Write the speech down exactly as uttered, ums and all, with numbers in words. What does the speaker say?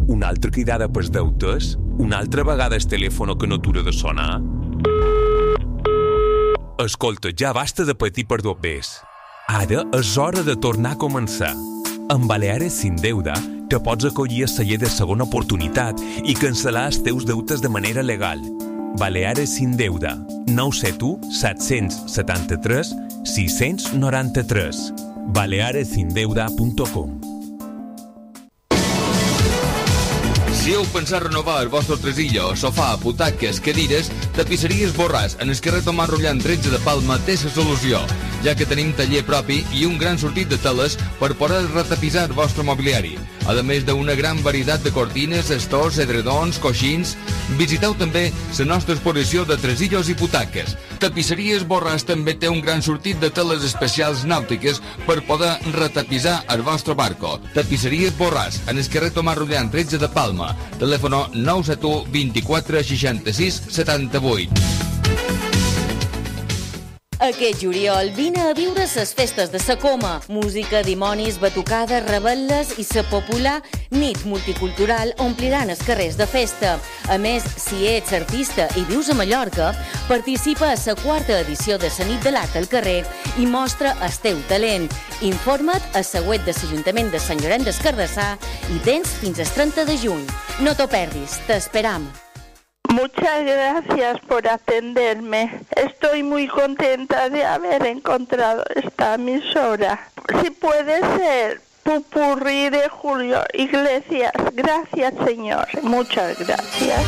Una altra cridada pels deutes? Una altra vegada el telèfon que no atura de sonar? Escolta, ja basta de patir per dobbers. Ara és hora de tornar a començar. Amb Baleares Sin Deuda te pots acollir a celler de segona oportunitat i cancel·lar els teus deutes de manera legal. Baleares Sin Deuda, nou set u set set tres sis nou tres. baleares sin deuda punt com. Si heu pensat renovar el vostre tresillo, sofà, butaques, cadires, tapisseries Borràs, en el carrer Tomàs Rullant tretze de Palma té la solució, ja que tenim taller propi i un gran sortit de teles per poder retapisar el vostre mobiliari. A més d'una gran varietat de cortines, estors, edredons, coixins, visiteu també la nostra exposició de tresillos i butaques. Tapisseries Borràs també té un gran sortit de teles especials nàutiques per poder retapisar el vostre barco. Tapisseries Borràs, en el carrer Tomàs Rullant tretze de Palma. Telèfon nou set u vint-i-quatre seixanta-sis setanta-vuit. Aquest juliol vine a viure ses festes de sa Coma. Música, dimonis, batucades, rebel·les i sa popular nit multicultural ompliran els carrers de festa. A més, si ets artista i vius a Mallorca, participa a sa quarta edició de sa nit de l'art al carrer i mostra el teu talent. Informa't a sa web de l'Ajuntament de Sant Llorenç des Cardassar i tens fins al trenta de juny. No t'ho perdis, t'esperam. Muchas gracias por atenderme. Estoy muy contenta de haber encontrado esta emisora. Si puede ser Pupurrí de Julio Iglesias. Gracias, señor. Muchas gracias.